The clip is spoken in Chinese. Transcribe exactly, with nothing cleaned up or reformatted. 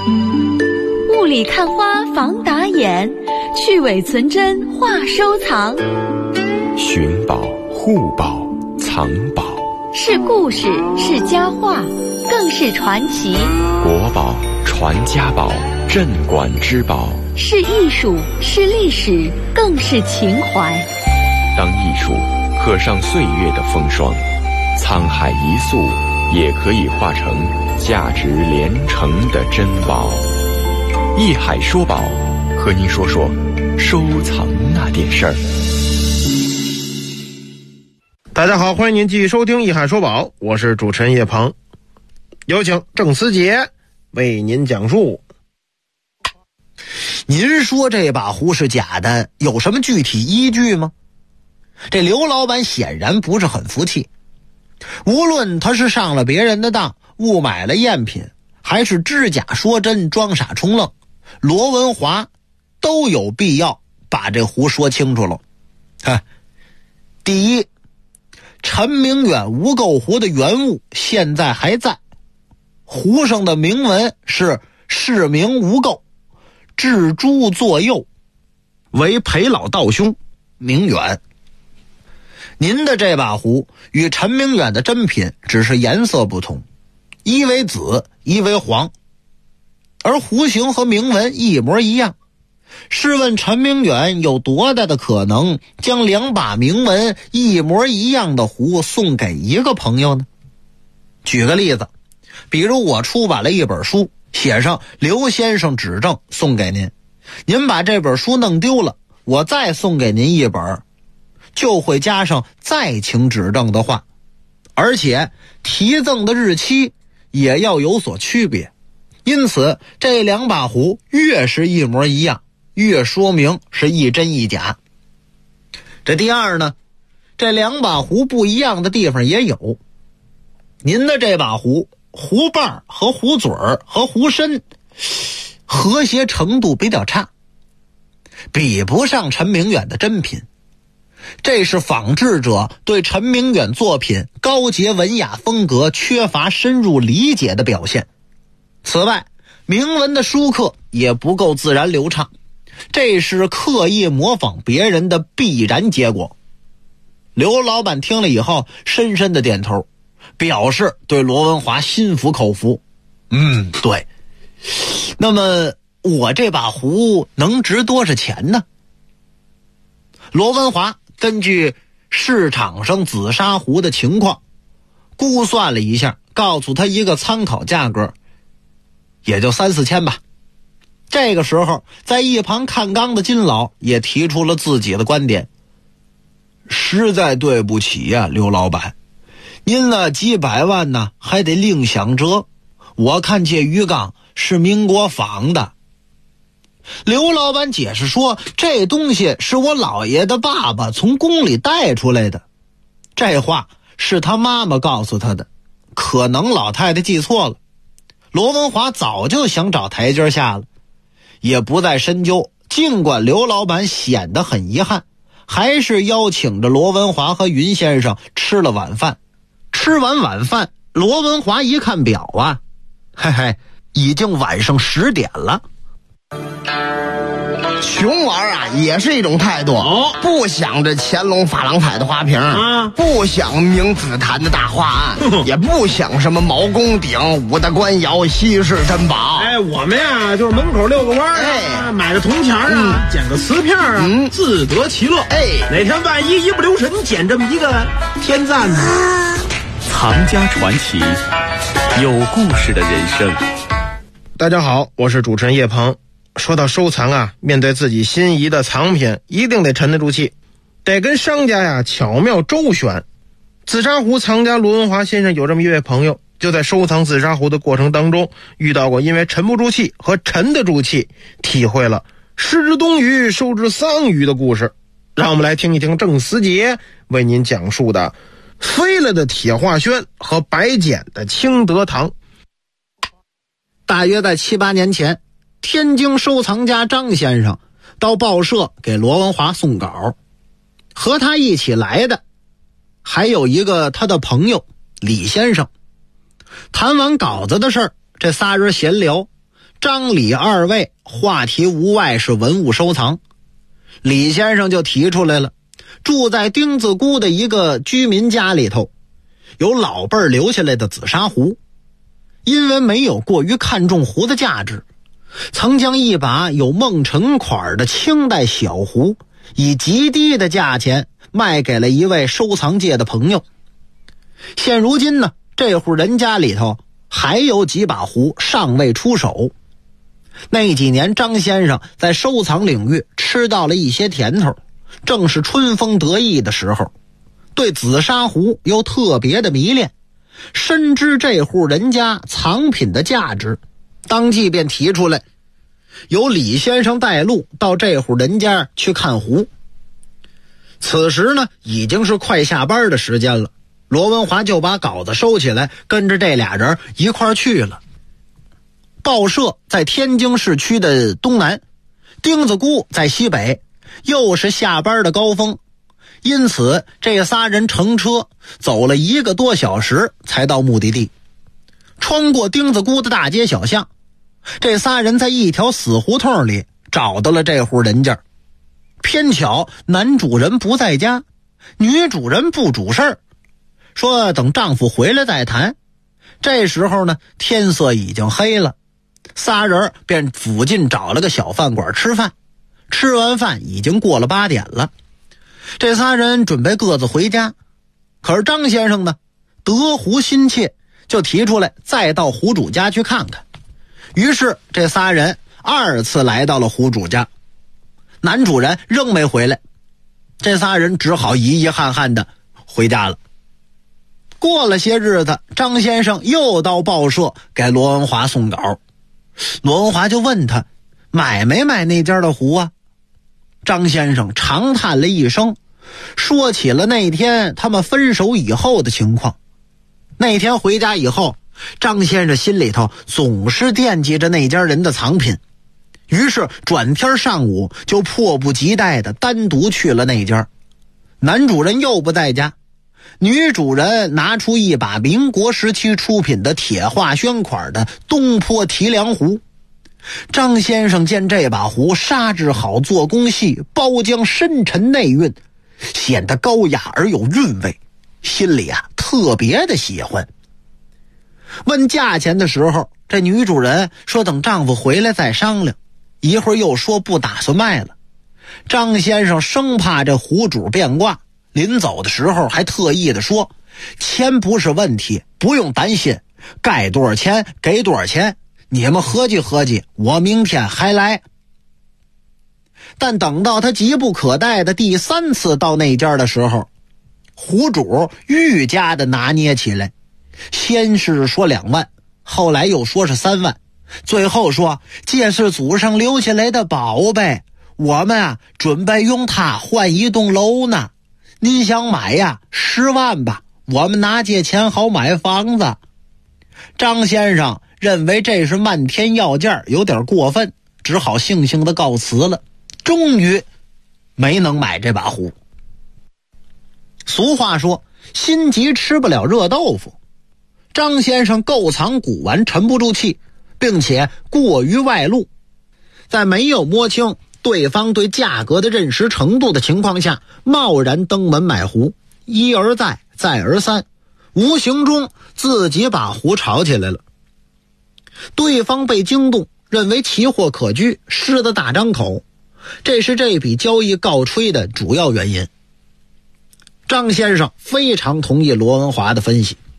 雾里看花防打眼，去伪存真话收藏。 寻宝、互宝、藏宝， 是故事，是佳话，更是传奇。 国宝、传家宝、镇馆之宝， 是艺术，是历史，更是情怀。 当艺术刻上岁月的风霜，沧海一粟也可以化成价值连城的珍宝。艺海说宝，和您说说收藏那点事儿。 大家好，欢迎您继续收听艺海说宝，我是主持人叶鹏，有请郑思杰为您讲述。 您说这把壶是假的，有什么具体依据吗？这刘老板显然不是很服气，无论他是上了别人的当，误买了赝品，还是知假说真，装傻充愣，罗文华都有必要把这壶说清楚了。啊，第一，陈明远无垢壶的原物现在还在，壶上的铭文是示明无垢，置诸作右，为陪老道兄明远。您的这把壶与陈明远的真品只是颜色不同，一为紫，一为黄，而壶形和铭文一模一样。试问陈明远有多大的可能将两把铭文一模一样的壶送给一个朋友呢？举个例子，比如我出版了一本书，写上刘先生指正送给您，您把这本书弄丢了，我再送给您一本，就会加上再请指正的话，而且提赠的日期也要有所区别。因此这两把壶越是一模一样，越说明是一真一假。这第二呢，这两把壶不一样的地方也有。您的这把壶，壶把和壶嘴儿和壶身和谐程度比较差，比不上陈明远的真品。这是仿制者对陈明远作品高洁文雅风格缺乏深入理解的表现。此外，铭文的书刻也不够自然流畅，这是刻意模仿别人的必然结果。刘老板听了以后深深的点头，表示对罗文华心服口服。嗯，对。那么我这把壶能值多少钱呢？罗文华根据市场上紫砂壶的情况估算了一下，告诉他一个参考价格，也就三四千吧。这个时候在一旁看缸的金老也提出了自己的观点。实在对不起呀、啊，刘老板，您呢几百万呢还得另想辙，我看这鱼缸是民国仿的。刘老板解释说，这东西是我姥爷的爸爸从宫里带出来的，这话是他妈妈告诉他的，可能老太太记错了。罗文华早就想找台阶下了，也不再深究。尽管刘老板显得很遗憾，还是邀请着罗文华和云先生吃了晚饭。吃完晚饭，罗文华一看表啊，嘿嘿，已经晚上十点了。 穷玩啊，也是一种态度。 哦， 不想这乾隆珐琅彩的花瓶， 啊， 不想明紫檀的大画案，也不想什么毛公鼎、五大官窑、稀世珍宝。 哎，我们呀就是门口遛个弯儿， 哎， 买个铜钱啊， 嗯， 捡个瓷片啊， 嗯， 自得其乐。 哎， 哪天万一一不留神捡这么一个天赞呢？ 藏家传奇，有故事的人生。 大家好，我是主持人叶鹏。说到收藏啊，面对自己心仪的藏品，一定得沉得住气，得跟商家呀巧妙周旋。紫砂壶藏家罗文华先生有这么一位朋友，就在收藏紫砂壶的过程当中，遇到过因为沉不住气和沉得住气，体会了失之东隅收之桑榆的故事。让我们来听一听郑思杰为您讲述的飞了的铁画轩和白捡的清德堂。 大约在七八年前，天津收藏家张先生到报社给罗文华送稿，和他一起来的还有一个他的朋友李先生。谈完稿子的事儿，这仨人闲聊， 张李二位话题无外是文物收藏。李先生就提出来了，住在丁字沽的一个居民家里头，有老辈儿留下来的紫砂壶，因为没有过于看重壶的价值，曾将一把有孟城款的清代小壶以极低的价钱卖给了一位收藏界的朋友。现如今呢，这户人家里头还有几把壶尚未出手。那几年张先生在收藏领域吃到了一些甜头，正是春风得意的时候，对紫砂壶又特别的迷恋，深知这户人家藏品的价值，当即便提出来由李先生带路到这户人家去看壶。此时呢，已经是快下班的时间了，罗文华就把稿子收起来，跟着这俩人一块儿去了。报社在天津市区的东南，丁字沽在西北，又是下班的高峰，因此这仨人乘车走了一个多小时才到目的地。穿过丁字沽的大街小巷，这仨人在一条死胡同里找到了这户人家。偏巧男主人不在家，女主人不主事儿，说等丈夫回来再谈。这时候呢，天色已经黑了，仨人便附近找了个小饭馆吃饭。吃完饭已经过了八点了，这仨人准备各自回家。可是张先生呢，得壶心切，就提出来再到壶主家去看看。于是这仨人二次来到了壶主家，男主人仍没回来，这仨人只好遗遗憾憾的回家了。过了些日子，张先生又到报社给罗文华送稿。罗文华就问他买没买那家的壶啊？张先生长叹了一声，说起了那天他们分手以后的情况。那天回家以后，张先生心里头总是惦记着那家人的藏品，于是转天上午就迫不及待地单独去了那家。男主人又不在家，女主人拿出一把民国时期出品的铁化宣款的东坡提梁壶。张先生见这把壶砂质好，做工细，包浆深沉内蕴，显得高雅而有韵味，心里啊特别的喜欢。问价钱的时候，这女主人说等丈夫回来再商量，一会儿又说不打算卖了。张先生生怕这壶主变卦，临走的时候还特意的说，钱不是问题，不用担心，该多少钱给多少钱，你们合计合计，我明天还来。但等到他急不可待的第三次到那家的时候，壶主愈加的拿捏起来，先是说两万，后来又说是三万，最后说这是祖上留下来的宝贝，我们啊准备用它换一栋楼呢，您想买呀十万吧，我们拿这钱好买房子。张先生认为这是漫天要价，有点过分，只好悻悻的告辞了，终于没能买这把壶。俗话说心急吃不了热豆腐，张先生购藏古玩沉不住气，并且过于外露，在没有摸清对方对价格的认识程度的情况下，贸然登门买壶，一而再再而三，无形中自己把壶炒起来了。对方被惊动，认为奇货可居，狮子大张口，这是这笔交易告吹的主要原因。张先生非常同意罗文华的分析，